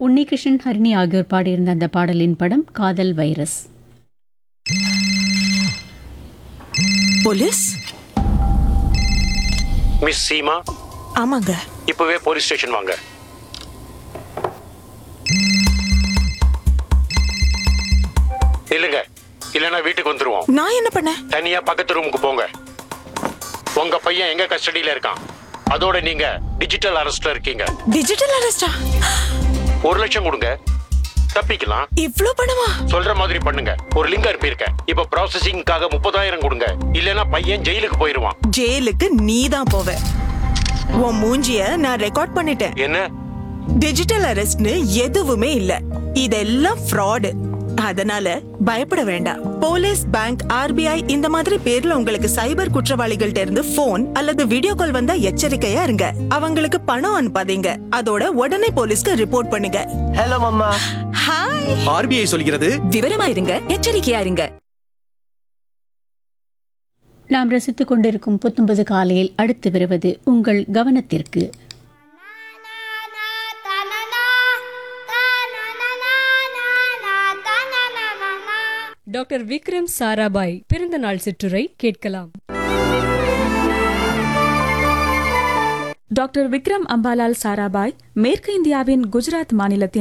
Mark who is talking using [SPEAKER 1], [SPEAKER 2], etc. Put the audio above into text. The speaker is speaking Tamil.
[SPEAKER 1] உன்னிகிருஷ்ணன், ஹரிணி ஆகியோர் பாடியிருந்த அந்த பாடலின் படம் காதல் வைரஸ்.
[SPEAKER 2] போலீஸ்?
[SPEAKER 3] மிஸ் சீமா?
[SPEAKER 2] ஆமாங்க.
[SPEAKER 3] இப்பவே போலீஸ் ஸ்டேஷன் வாங்க. இல்லங்க, இல்லனா வீட்டுக்கு வந்துருவோம்.
[SPEAKER 2] நான் என்ன பண்ண?
[SPEAKER 3] தனியா பக்கத்து ரூமுக்கு போங்க. உங்க பையன் எங்க கஸ்டடியில இருக்கான். அதோட நீங்க டிஜிட்டல் அரெஸ்ட்ல இருக்கீங்க.
[SPEAKER 2] டிஜிட்டல் அரெஸ்டா?
[SPEAKER 3] 1 லட்சம் கொடுங்க, தப்பிக்கலாம்.
[SPEAKER 2] இவ்ளோ பணமா?
[SPEAKER 3] சொல்ற மாதிரி பண்ணுங்க. ஒரு லிங்க் அனுப்பியிருக்கேன். இப்ப ப்ராசஸிங்காக 30,000 கொடுங்க. இல்லனா பையன் ஜெயிலுக்கு போயிருவான்.
[SPEAKER 2] ஜெயிலுக்கு நீ தான் போவ. உன் மூஞ்சிய நான் ரெக்கார்ட் பண்ணிட்டேன்.
[SPEAKER 3] என்ன?
[SPEAKER 2] டிஜிட்டல் அரெஸ்ட்னு எதுவுமே இல்ல. இதெல்லாம் ஃப்ராடு. அதனால பயப்பட வேண்டாம். போலீஸ், பேங்க், ஆர்பிஐ இந்த மாதிரி பேர்ல உங்களுக்கு சைபர் குற்றவாளிகள்ட்ட இருந்து போன் அல்லது வீடியோ கால் வந்தா எச்சரிக்கையா இருங்க. அவங்களுக்கு பணம் அனுப்பாதீங்க. அதோட உடனே போலீஸ்க்கு ரிப்போர்ட் பண்ணுங்க.
[SPEAKER 4] Hello mamma.
[SPEAKER 2] ஹாய்.
[SPEAKER 4] ஆர்பிஐ சொல்கிறது
[SPEAKER 2] விவரமா இருங்க, எச்சரிக்கையா இருங்க.
[SPEAKER 1] நாம் ரசித்துக் கொண்டிருக்கும் 19 காலையில் அடுத்து வருவது உங்கள் கவனத்திற்கு.
[SPEAKER 5] டாக்டர் விக்ரம் சாராபாய் பிறந்த நாள் சிற்றுரை கேட்கலாம்.
[SPEAKER 6] டாக்டர் விக்ரம் அம்பாலால் சாராபாய் மேற்கு இந்தியாவின் குஜராத் மாநிலத்தின்